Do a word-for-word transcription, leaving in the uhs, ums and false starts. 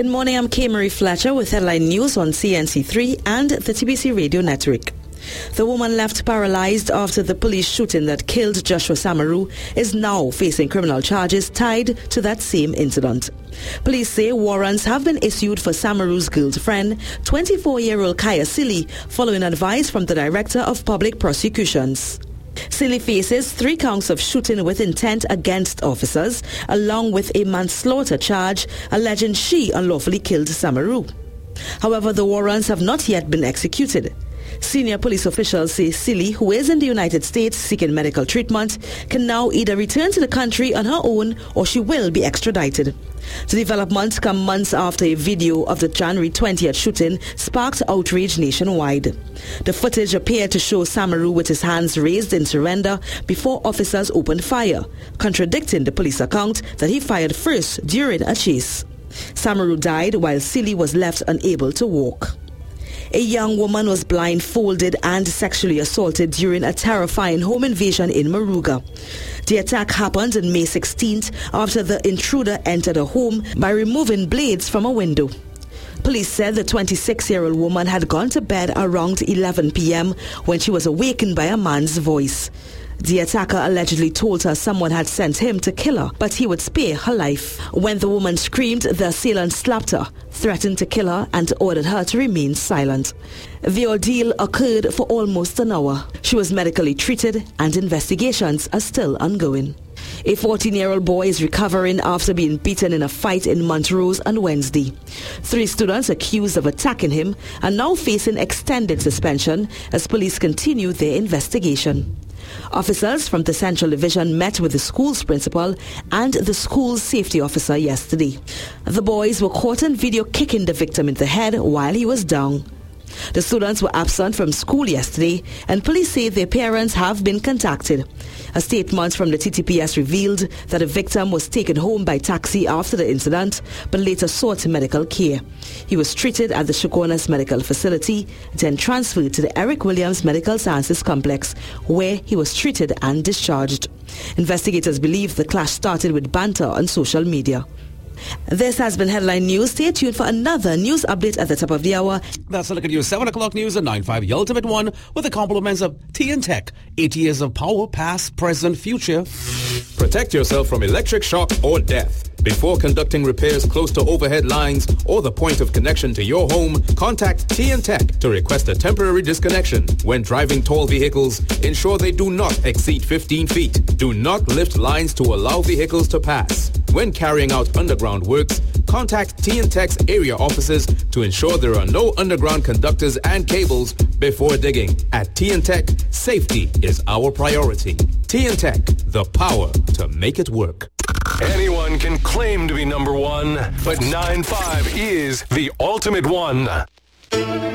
Good morning, I'm Kay Marie Fletcher with headline news on C N C three and the T B C Radio Network. The woman left paralyzed after the police shooting that killed Joshua Samaru is now facing criminal charges tied to that same incident. Police say warrants have been issued for Samaru's girlfriend, twenty-four-year-old Kaya Silly, following advice from the Director of Public Prosecutions. Silly faces three counts of shooting with intent against officers, along with a manslaughter charge alleging she unlawfully killed Samaru. However, the warrants have not yet been executed. Senior police officials say Silly, who is in the United States seeking medical treatment, can now either return to the country on her own or she will be extradited. The developments come months after a video of the January twentieth shooting sparked outrage nationwide. The footage appeared to show Samaru with his hands raised in surrender before officers opened fire, contradicting the police account that he fired first during a chase. Samaru died while Silly was left unable to walk. A young woman was blindfolded and sexually assaulted during a terrifying home invasion in Moruga. The attack happened on May sixteenth after the intruder entered a home by removing blades from a window. Police said the twenty-six-year-old woman had gone to bed around eleven p.m. when she was awakened by a man's voice. The attacker allegedly told her someone had sent him to kill her, but he would spare her life. When the woman screamed, the assailant slapped her, threatened to kill her, and ordered her to remain silent. The ordeal occurred for almost an hour. She was medically treated, and investigations are still ongoing. A fourteen-year-old boy is recovering after being beaten in a fight in Montrose on Wednesday. Three students accused of attacking him are now facing extended suspension as police continue their investigation. Officers from the Central Division met with the school's principal and the school's safety officer yesterday. The boys were caught on video kicking the victim in the head while he was down. The students were absent from school yesterday, and police say their parents have been contacted. A statement from the T T P S revealed that the victim was taken home by taxi after the incident, but later sought medical care. He was treated at the Shokonas Medical Facility, then transferred to the Eric Williams Medical Sciences Complex, where he was treated and discharged. Investigators believe the clash started with banter on social media. This has been Headline News. Stay tuned for another news update at the top of the hour. That's a look at your seven o'clock news at nine five, the Ultimate One, with the compliments of T N Tech. eight years of power, past, present, future. Protect yourself from electric shock or death. Before conducting repairs close to overhead lines or the point of connection to your home, contact T N Tech to request a temporary disconnection. When driving tall vehicles, ensure they do not exceed fifteen feet. Do not lift lines to allow vehicles to pass. When carrying out underground works, contact T N Tech's area offices to ensure there are no underground conductors and cables before digging. At T N Tech, safety is our priority. T N Tech, the power to make it work. Anyone can claim to be number one, but nine five is the ultimate one.